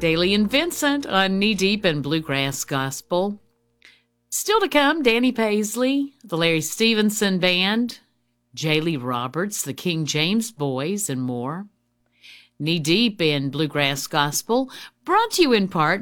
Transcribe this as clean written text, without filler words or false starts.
Daly and Vincent on Knee Deep in Bluegrass Gospel. Still to come, Danny Paisley, the Larry Stevenson Band, J. Lee Roberts, the King James Boys, and more. Knee Deep in Bluegrass Gospel, brought to you in part